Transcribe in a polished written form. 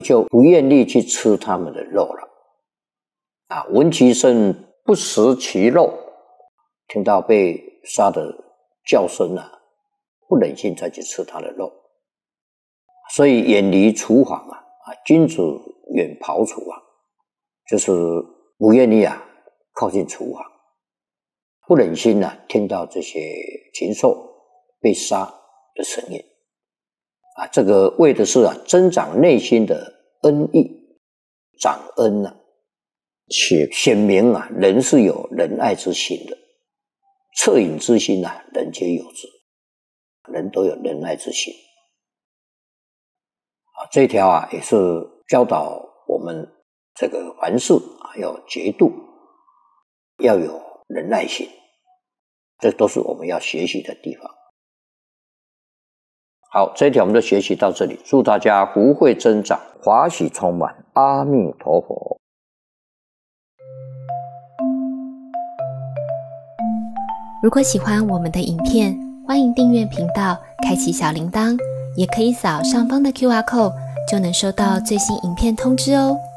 就不愿意去吃他们的肉了。闻其声不食其肉，听到被杀的叫声不忍心再去吃他的肉，所以远离厨房君子远庖厨就是不愿意靠近厨房，不忍心听到这些禽兽被杀的声音这个为的是增长内心的恩义，长恩且显明人是有仁爱之心的，恻隐之心人皆有之，人都有仁爱之心这一条也是教导我们这个凡事要节度，要有仁爱心，这都是我们要学习的地方。好，这一条我们就学习到这里，祝大家福慧增长，华喜充满，阿弥陀佛。 如果喜欢我们的影片，欢迎订阅频道，开启小铃铛，也可以扫上方的 QR code，就能收到最新影片通知哦。